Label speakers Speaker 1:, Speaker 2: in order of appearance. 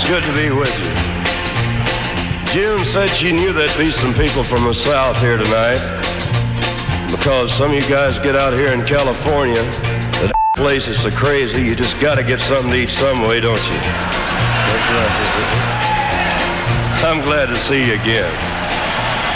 Speaker 1: It's good to be with you. June said she knew there'd be some people from the South here tonight because some of you guys get out here in California. The place is so crazy, you just got to get something to eat some way, don't you? That's right. I'm glad to see you again.